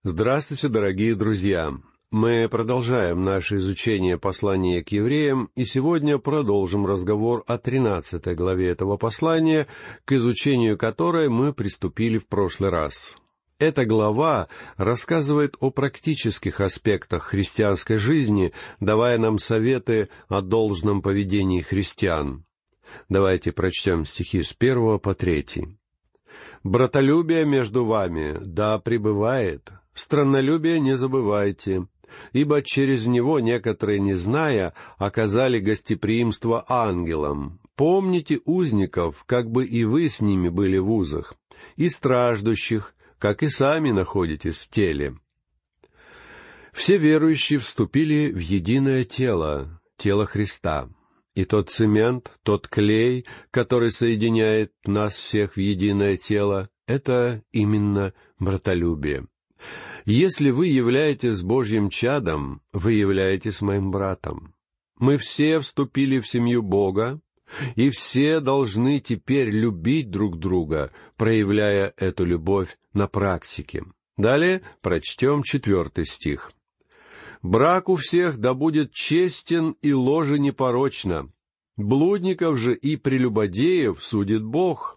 Здравствуйте, дорогие друзья! Мы продолжаем наше изучение послания к евреям, и сегодня продолжим разговор о 13 главе этого послания, к изучению которой мы приступили в прошлый раз. Эта глава рассказывает о практических аспектах христианской жизни, давая нам советы о должном поведении христиан. Давайте прочтем стихи с 1 по 3. «Братолюбие между вами, да, пребывает. Страннолюбие не забывайте, ибо через него некоторые, не зная, оказали гостеприимство ангелам. Помните узников, как бы и вы с ними были в узах, и страждущих, как и сами находитесь в теле. Все верующие вступили в единое тело, тело Христа. И тот цемент, тот клей, который соединяет нас всех в единое тело, это именно братолюбие. Если вы являетесь Божьим чадом, вы являетесь моим братом. Мы все вступили в семью Бога, и все должны теперь любить друг друга, проявляя эту любовь на практике. Далее прочтем 4 стих. «Брак у всех да будет честен и ложе непорочно. Блудников же и прелюбодеев судит Бог».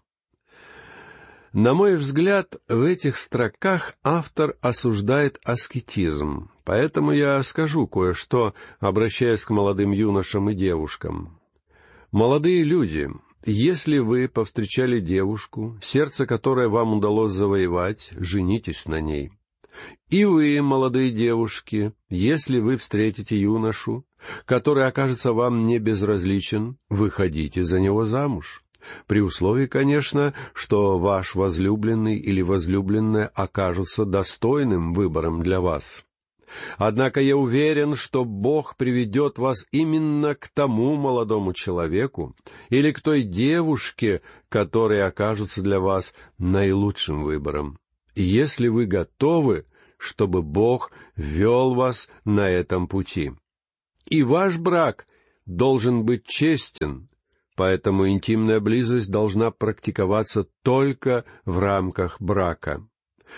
На мой взгляд, в этих строках автор осуждает аскетизм, поэтому я скажу кое-что, обращаясь к молодым юношам и девушкам. Молодые люди, если вы повстречали девушку, сердце которой вам удалось завоевать, женитесь на ней. И вы, молодые девушки, если вы встретите юношу, который окажется вам не безразличен, выходите за него замуж. При условии, конечно, что ваш возлюбленный или возлюбленная окажутся достойным выбором для вас. Однако я уверен, что Бог приведет вас именно к тому молодому человеку или к той девушке, которые окажутся для вас наилучшим выбором. Если вы готовы, чтобы Бог вел вас на этом пути. И ваш брак должен быть честен, поэтому интимная близость должна практиковаться только в рамках брака.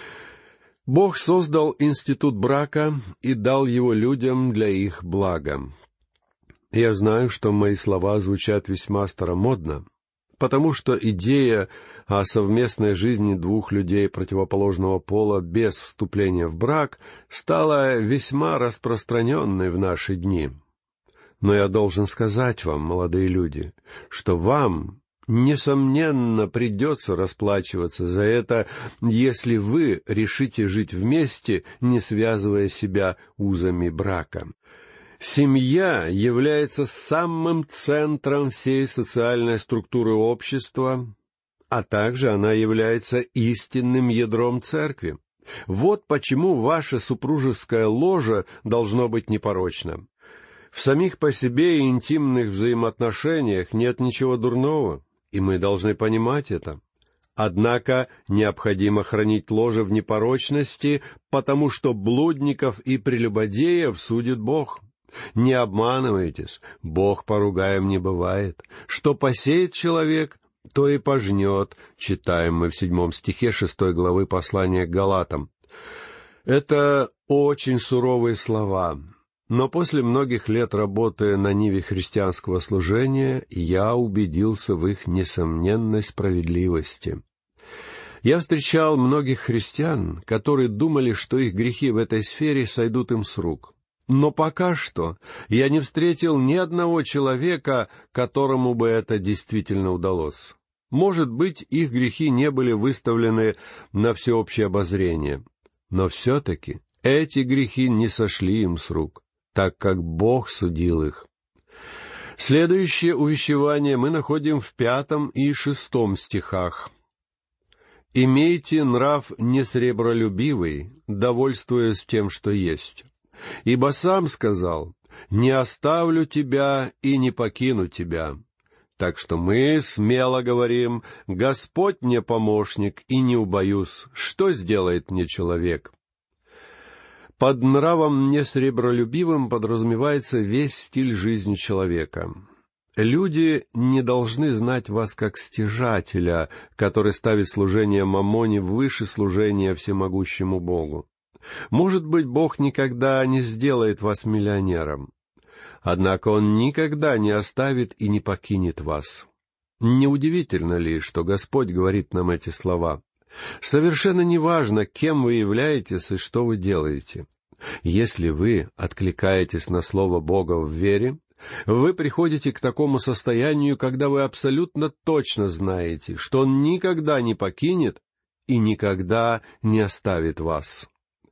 Бог создал институт брака и дал его людям для их блага. Я знаю, что мои слова звучат весьма старомодно, потому что идея о совместной жизни двух людей противоположного пола без вступления в брак стала весьма распространенной в наши дни. Но я должен сказать вам, молодые люди, что вам, несомненно, придется расплачиваться за это, если вы решите жить вместе, не связывая себя узами брака. Семья является самым центром всей социальной структуры общества, а также она является истинным ядром церкви. Вот почему ваше супружеское ложе должно быть непорочно. В самих по себе интимных взаимоотношениях нет ничего дурного, и мы должны понимать это. Однако необходимо хранить ложе в непорочности, потому что блудников и прелюбодеев судит Бог. Не обманывайтесь, Бог поругаем не бывает. Что посеет человек, то и пожнет, читаем мы в 7 стихе 6 главы послания к Галатам. Это очень суровые слова. Но после многих лет работы на ниве христианского служения я убедился в их несомненной справедливости. Я встречал многих христиан, которые думали, что их грехи в этой сфере сойдут им с рук. Но пока что я не встретил ни одного человека, которому бы это действительно удалось. Может быть, их грехи не были выставлены на всеобщее обозрение, но все-таки эти грехи не сошли им с рук, так как Бог судил их. Следующее увещевание мы находим в 5 и 6 стихах. «Имейте нрав несребролюбивый, довольствуясь тем, что есть. Ибо сам сказал, не оставлю тебя и не покину тебя. Так что мы смело говорим, Господь мне помощник, и не убоюсь, что сделает мне человек». Под нравом несребролюбивым подразумевается весь стиль жизни человека. Люди не должны знать вас как стяжателя, который ставит служение маммоне выше служения всемогущему Богу. Может быть, Бог никогда не сделает вас миллионером. Однако Он никогда не оставит и не покинет вас. Неудивительно ли, что Господь говорит нам эти слова? Совершенно неважно, кем вы являетесь и что вы делаете. Если вы откликаетесь на Слово Бога в вере, вы приходите к такому состоянию, когда вы абсолютно точно знаете, что Он никогда не покинет и никогда не оставит вас.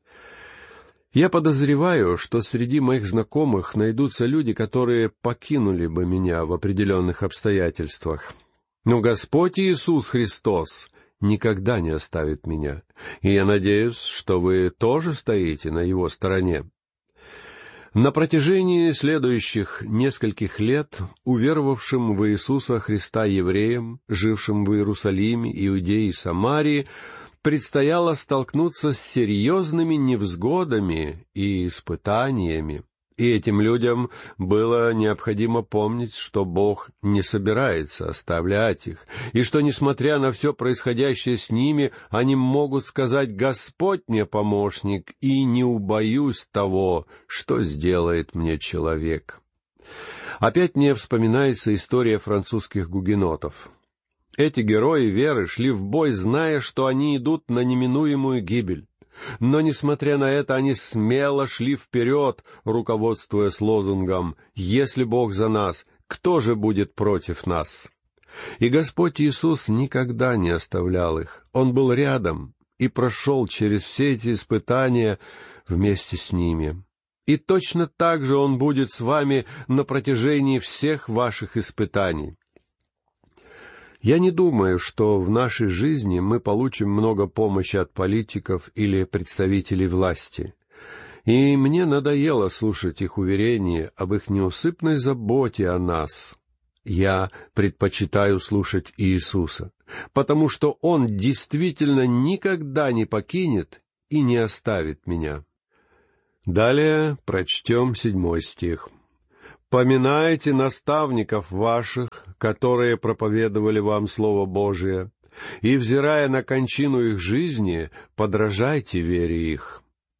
Я подозреваю, что среди моих знакомых найдутся люди, которые покинули бы меня в определенных обстоятельствах. Но Господь Иисус Христос никогда не оставит меня, и я надеюсь, что вы тоже стоите на Его стороне. На протяжении следующих нескольких лет уверовавшим в Иисуса Христа евреям, жившим в Иерусалиме, Иудее и Самарии, предстояло столкнуться с серьезными невзгодами и испытаниями. И этим людям было необходимо помнить, что Бог не собирается оставлять их, и что, несмотря на все происходящее с ними, они могут сказать: «Господь мне помощник, и не убоюсь того, что сделает мне человек». Опять мне вспоминается история французских гугенотов. Эти герои веры шли в бой, зная, что они идут на неминуемую гибель. Но, несмотря на это, они смело шли вперед, руководствуясь лозунгом: «Если Бог за нас, кто же будет против нас?» И Господь Иисус никогда не оставлял их. Он был рядом и прошел через все эти испытания вместе с ними. И точно так же Он будет с вами на протяжении всех ваших испытаний. Я не думаю, что в нашей жизни мы получим много помощи от политиков или представителей власти. И мне надоело слушать их уверения об их неусыпной заботе о нас. Я предпочитаю слушать Иисуса, потому что Он действительно никогда не покинет и не оставит меня. Далее прочтем 7 стих. «Поминайте наставников ваших, которые проповедовали вам Слово Божие, и, взирая на кончину их жизни, подражайте вере их».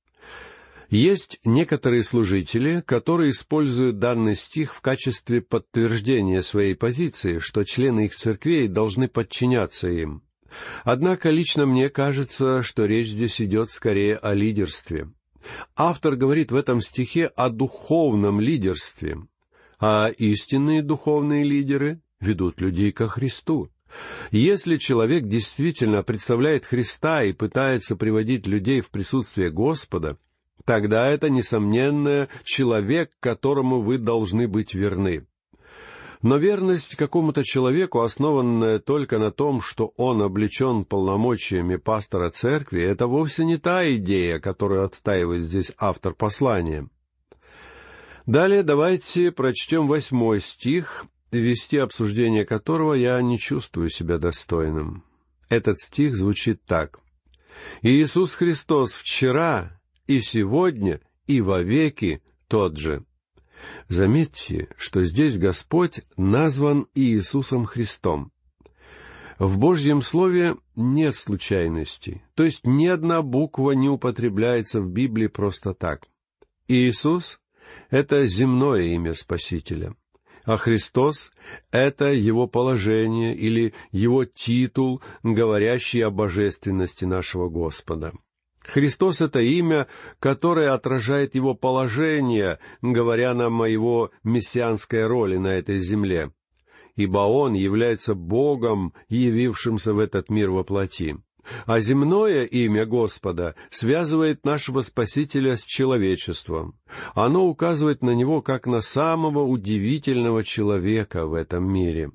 Есть некоторые служители, которые используют данный стих в качестве подтверждения своей позиции, что члены их церквей должны подчиняться им. Однако лично мне кажется, что речь здесь идет скорее о лидерстве. Автор говорит в этом стихе о духовном лидерстве, а истинные духовные лидеры ведут людей ко Христу. Если человек действительно представляет Христа и пытается приводить людей в присутствие Господа, тогда это, несомненно, человек, которому вы должны быть верны. Но верность какому-то человеку, основанная только на том, что он облечен полномочиями пастора церкви, это вовсе не та идея, которую отстаивает здесь автор послания. Далее давайте прочтем 8 стих, вести обсуждение которого я не чувствую себя достойным. Этот стих звучит так: «Иисус Христос вчера и сегодня и вовеки тот же». Заметьте, что здесь Господь назван Иисусом Христом. В Божьем Слове нет случайностей, то есть ни одна буква не употребляется в Библии просто так. Иисус — это земное имя Спасителя, а Христос — это Его положение или Его титул, говорящий о божественности нашего Господа. Христос — это имя, которое отражает Его положение, говоря нам о Его мессианской роли на этой земле, ибо Он является Богом, явившимся в этот мир во плоти. А земное имя Господа связывает нашего Спасителя с человечеством. Оно указывает на Него как на самого удивительного человека в этом мире.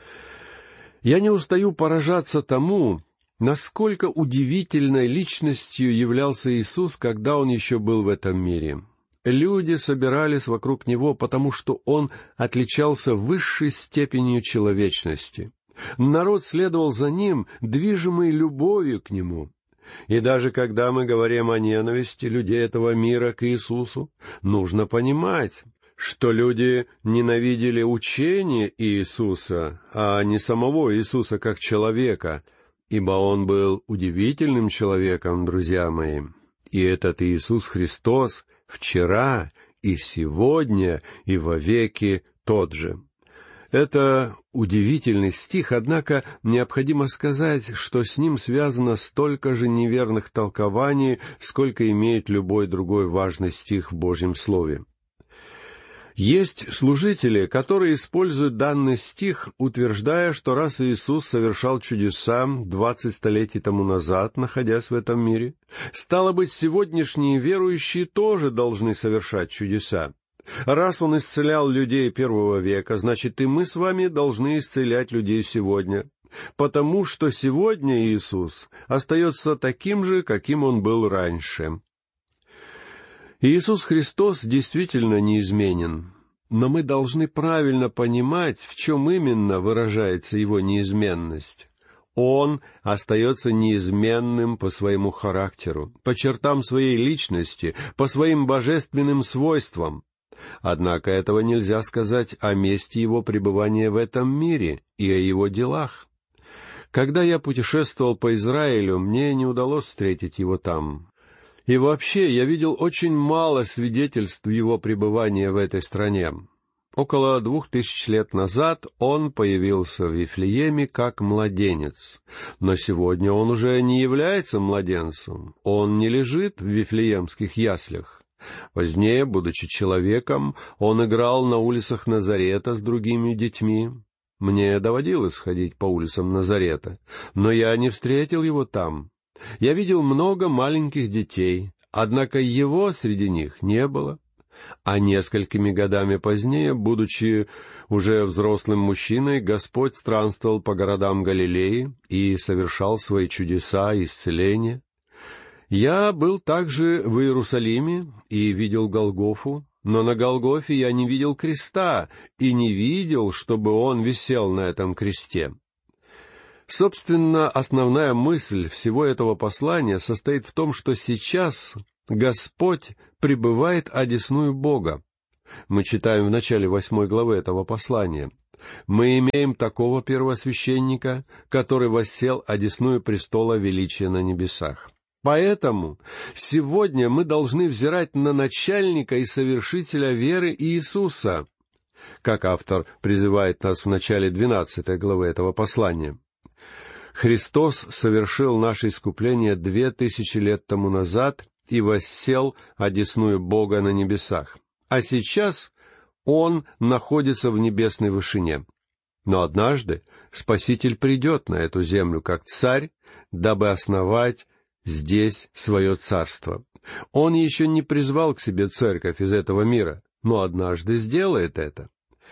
Я не устаю поражаться тому, насколько удивительной личностью являлся Иисус, когда Он еще был в этом мире. Люди собирались вокруг Него, потому что Он отличался высшей степенью человечности. Народ следовал за Ним, движимый любовью к Нему. И даже когда мы говорим о ненависти людей этого мира к Иисусу, нужно понимать, что люди ненавидели учение Иисуса, а не самого Иисуса как человека, ибо Он был удивительным человеком, друзья мои. И этот Иисус Христос вчера и сегодня и вовеки тот же. Это удивительный стих, однако необходимо сказать, что с ним связано столько же неверных толкований, сколько имеет любой другой важный стих в Божьем Слове. Есть служители, которые используют данный стих, утверждая, что раз Иисус совершал чудеса 20 столетий тому назад, находясь в этом мире, стало быть, сегодняшние верующие тоже должны совершать чудеса. Раз Он исцелял людей первого века, значит, и мы с вами должны исцелять людей сегодня, потому что сегодня Иисус остается таким же, каким Он был раньше. Иисус Христос действительно неизменен, но мы должны правильно понимать, в чем именно выражается Его неизменность. Он остается неизменным по своему характеру, по чертам своей личности, по своим божественным свойствам. Однако этого нельзя сказать о месте Его пребывания в этом мире и о Его делах. Когда я путешествовал по Израилю, мне не удалось встретить Его там. И вообще, я видел очень мало свидетельств Его пребывания в этой стране. Около 2000 лет назад Он появился в Вифлееме как младенец. Но сегодня Он уже не является младенцем. Он не лежит в вифлеемских яслях. Позднее, будучи человеком, Он играл на улицах Назарета с другими детьми. Мне доводилось ходить по улицам Назарета, но я не встретил Его там. Я видел много маленьких детей, однако Его среди них не было. А несколькими годами позднее, будучи уже взрослым мужчиной, Господь странствовал по городам Галилеи и совершал свои чудеса и исцеления. Я был также в Иерусалиме и видел Голгофу, но на Голгофе я не видел креста и не видел, чтобы Он висел на этом кресте. Собственно, основная мысль всего этого послания состоит в том, что сейчас Господь пребывает одесную Бога. Мы читаем в начале 8 главы этого послания. Мы имеем такого первосвященника, который воссел одесную престола величия на небесах. Поэтому сегодня мы должны взирать на начальника и совершителя веры Иисуса, как автор призывает нас в начале 12 главы этого послания. Христос совершил наше искупление 2000 лет тому назад и воссел одесную Бога на небесах. А сейчас Он находится в небесной вышине. Но однажды Спаситель придет на эту землю как царь, дабы основать здесь свое царство. Он еще не призвал к себе церковь из этого мира, но однажды сделает это.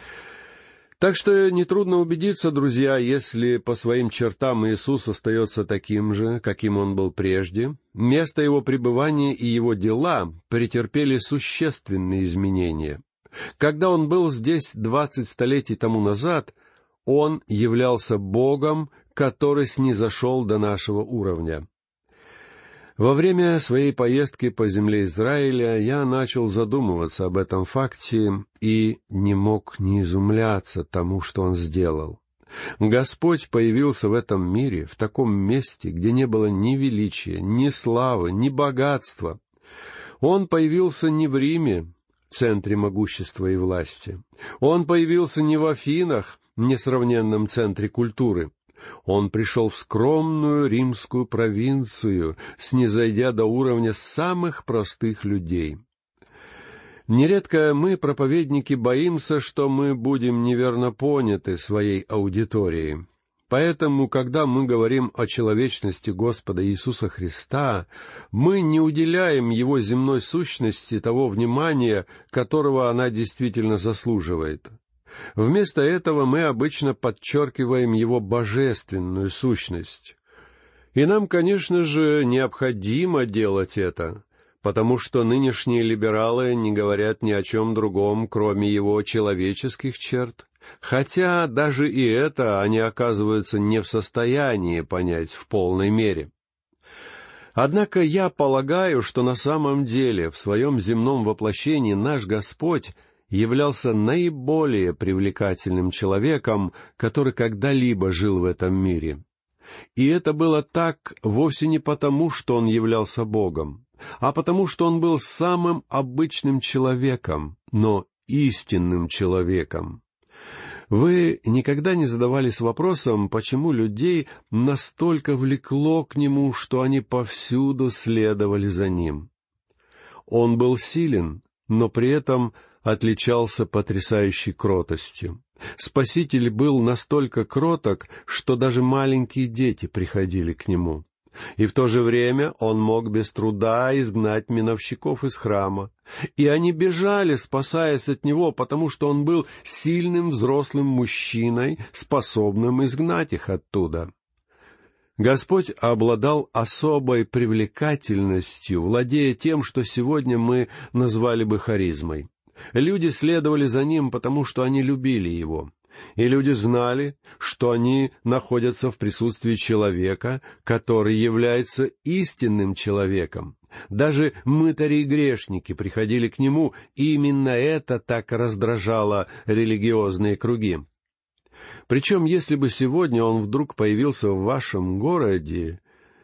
Так что нетрудно убедиться, друзья, если по своим чертам Иисус остается таким же, каким Он был прежде, место Его пребывания и Его дела претерпели существенные изменения. Когда Он был здесь 20 столетий тому назад, Он являлся Богом, который снизошел до нашего уровня. Во время своей поездки по земле Израиля я начал задумываться об этом факте и не мог не изумляться тому, что Он сделал. Господь появился в этом мире, в таком месте, где не было ни величия, ни славы, ни богатства. Он появился не в Риме, центре могущества и власти. Он появился не в Афинах, несравненном центре культуры. Он пришел в скромную римскую провинцию, снизойдя до уровня самых простых людей. Нередко мы, проповедники, боимся, что мы будем неверно поняты своей аудиторией. Поэтому, когда мы говорим о человечности Господа Иисуса Христа, мы не уделяем Его земной сущности того внимания, которого она действительно заслуживает. Вместо этого мы обычно подчеркиваем Его божественную сущность. И нам, конечно же, необходимо делать это, потому что нынешние либералы не говорят ни о чем другом, кроме Его человеческих черт, хотя даже и это они оказываются не в состоянии понять в полной мере. Однако я полагаю, что на самом деле в своем земном воплощении наш Господь являлся наиболее привлекательным человеком, который когда-либо жил в этом мире. И это было так вовсе не потому, что Он являлся Богом. а потому что он был самым обычным человеком, но истинным человеком. Вы никогда не задавались вопросом, почему людей настолько влекло к нему, что они повсюду следовали за ним? Он был силен, но при этом отличался потрясающей кротостью. Спаситель был настолько кроток, что даже маленькие дети приходили к нему. И в то же время он мог без труда изгнать миновщиков из храма. И они бежали, спасаясь от него, потому что он был сильным взрослым мужчиной, способным изгнать их оттуда. Господь обладал особой привлекательностью, владея тем, что сегодня мы назвали бы харизмой. Люди следовали за ним, потому что они любили его. И люди знали, что они находятся в присутствии человека, который является истинным человеком. Даже мытари и грешники приходили к нему, и именно это так раздражало религиозные круги. Причем, если бы сегодня он вдруг появился в вашем городе,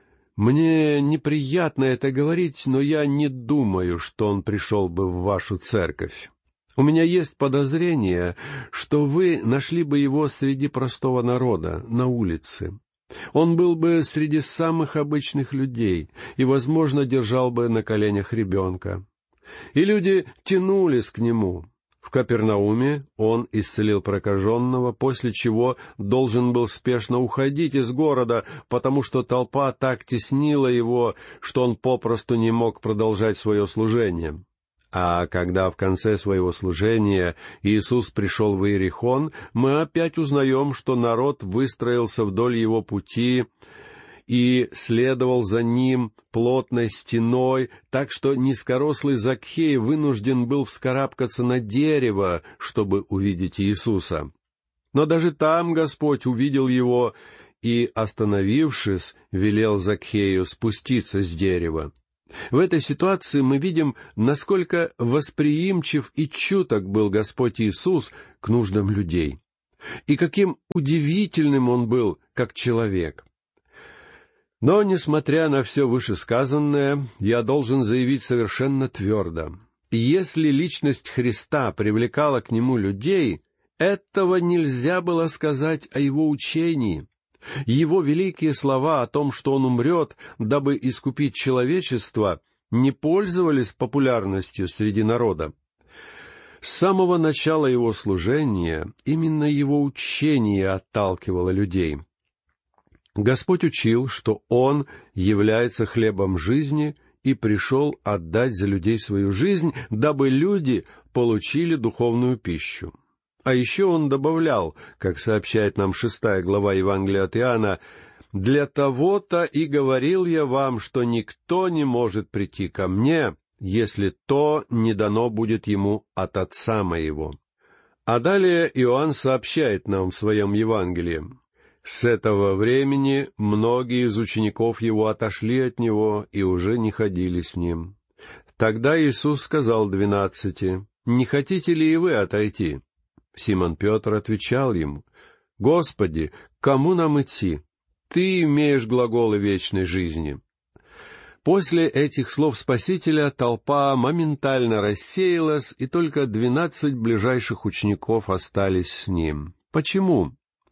мне неприятно это говорить, но я не думаю, что он пришел бы в вашу церковь. У меня есть подозрение, что вы нашли бы его среди простого народа, на улице. Он был бы среди самых обычных людей и, возможно, держал бы на коленях ребенка. И люди тянулись к нему. В Капернауме он исцелил прокаженного, после чего должен был спешно уходить из города, потому что толпа так теснила его, что он попросту не мог продолжать свое служение. А когда в конце своего служения Иисус пришел в Иерихон, мы опять узнаем, что народ выстроился вдоль его пути и следовал за ним плотной стеной, так что низкорослый Закхей вынужден был вскарабкаться на дерево, чтобы увидеть Иисуса. Но даже там Господь увидел его и, остановившись, велел Закхею спуститься с дерева. В этой ситуации мы видим, насколько восприимчив и чуток был Господь Иисус к нуждам людей, и каким удивительным Он был как человек. Но, несмотря на все вышесказанное, я должен заявить совершенно твердо: если личность Христа привлекала к Нему людей, этого нельзя было сказать о Его учении. Его великие слова о том, что Он умрет, дабы искупить человечество, не пользовались популярностью среди народа. С самого начала Его служения именно Его учение отталкивало людей. Господь учил, что Он является хлебом жизни и пришел отдать за людей свою жизнь, дабы люди получили духовную пищу. А еще он добавлял, как сообщает нам 6 глава Евангелия от Иоанна: «Для того-то и говорил я вам, что никто не может прийти ко мне, если то не дано будет ему от Отца моего». А далее Иоанн сообщает нам в своем Евангелии: «С этого времени многие из учеников его отошли от него и уже не ходили с ним. Тогда Иисус сказал 12: «Не хотите ли и вы отойти?» Симон Петр отвечал ему: «Господи, кому нам идти? Ты имеешь глаголы вечной жизни». После этих слов Спасителя толпа моментально рассеялась, и только 12 ближайших учеников остались с ним. Почему?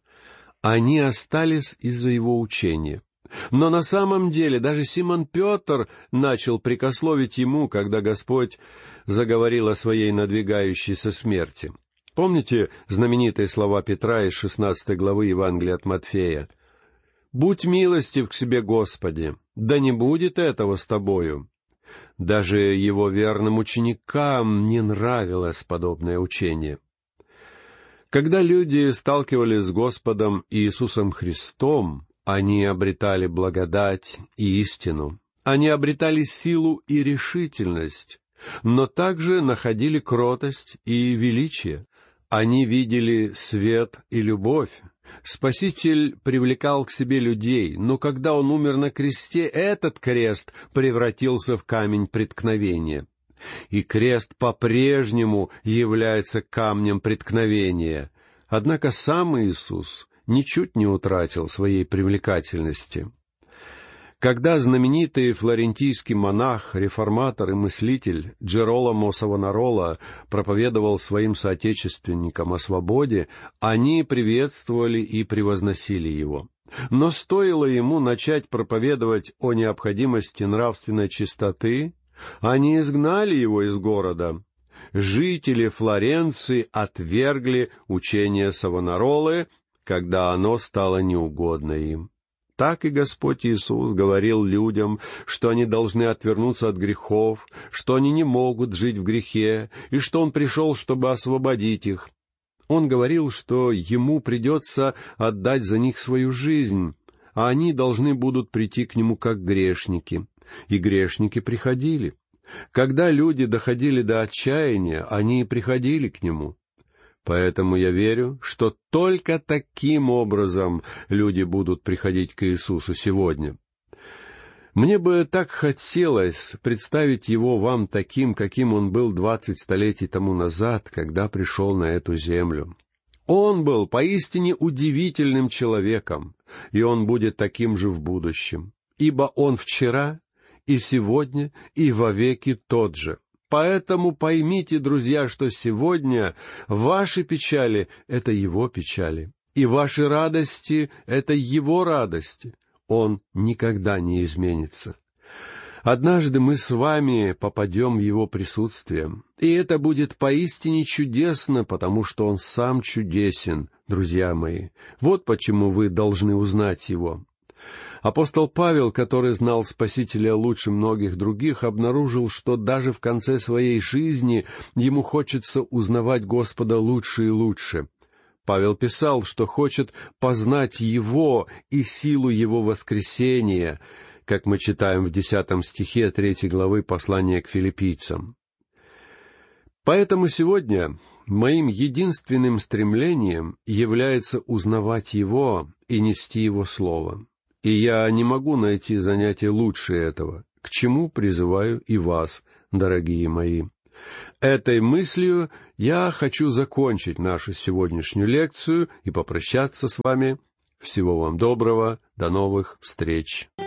Они остались из-за его учения. Но на самом деле даже Симон Петр начал прекословить ему, когда Господь заговорил о своей надвигающейся смерти. Помните знаменитые слова Петра из 16 главы Евангелия от Матфея? «Будь милостив к себе, Господи, да не будет этого с тобою». Даже его верным ученикам не нравилось подобное учение. Когда люди сталкивались с Господом Иисусом Христом, они обретали благодать и истину. Они обретали силу и решительность, но также находили кротость и величие. Они видели свет и любовь. Спаситель привлекал к себе людей, но когда Он умер на кресте, этот крест превратился в камень преткновения. И крест по-прежнему является камнем преткновения. Однако сам Иисус ничуть не утратил своей привлекательности. Когда знаменитый флорентийский монах, реформатор и мыслитель Джероламо Савонарола проповедовал своим соотечественникам о свободе, они приветствовали и превозносили его. Но стоило ему начать проповедовать о необходимости нравственной чистоты, они изгнали его из города. Жители Флоренции отвергли учение Савонаролы, когда оно стало неугодно им. Так и Господь Иисус говорил людям, что они должны отвернуться от грехов, что они не могут жить в грехе, и что Он пришел, чтобы освободить их. Он говорил, что Ему придется отдать за них свою жизнь, а они должны будут прийти к Нему как грешники. И грешники приходили. Когда люди доходили до отчаяния, они и приходили к Нему. Поэтому я верю, что только таким образом люди будут приходить к Иисусу сегодня. Мне бы так хотелось представить Его вам таким, каким Он был 20 столетий тому назад, когда пришел на эту землю. Он был поистине удивительным человеком, и Он будет таким же в будущем, ибо Он вчера, и сегодня, и вовеки тот же. Поэтому поймите, друзья, что сегодня ваши печали — это Его печали, и ваши радости — это Его радости. Он никогда не изменится. Однажды мы с вами попадем в Его присутствие, и это будет поистине чудесно, потому что Он сам чудесен, друзья мои. Вот почему вы должны узнать Его. Апостол Павел, который знал Спасителя лучше многих других, обнаружил, что даже в конце своей жизни ему хочется узнавать Господа лучше и лучше. Павел писал, что хочет познать Его и силу Его воскресения, как мы читаем в 10 стихе 3 главы послания к филиппийцам. Поэтому сегодня моим единственным стремлением является узнавать Его и нести Его Слово. И я не могу найти занятие лучше этого, к чему призываю и вас, дорогие мои. Этой мыслью я хочу закончить нашу сегодняшнюю лекцию и попрощаться с вами. Всего вам доброго, до новых встреч.